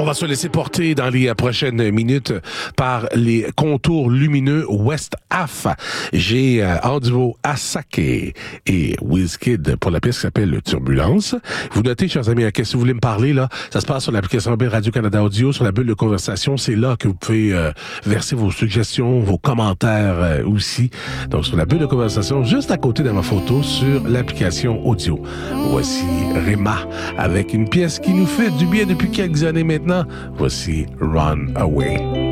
On va se laisser porter dans les prochaines minutes par les contours lumineux West Af. J'ai en duo Asake et Wizkid pour la pièce qui s'appelle Turbulence. Vous notez, chers amis, qu'est-ce que vous voulez me parler, là? Ça se passe sur l'application mobile Radio-Canada Audio, sur la bulle de conversation. C'est là que vous pouvez verser vos suggestions, vos commentaires aussi. Donc, sur la bulle de conversation, juste à côté de ma photo, sur l'application audio. Voici Rema avec une pièce qui nous fait du bien depuis quelques années maintenant. Voici Run Away.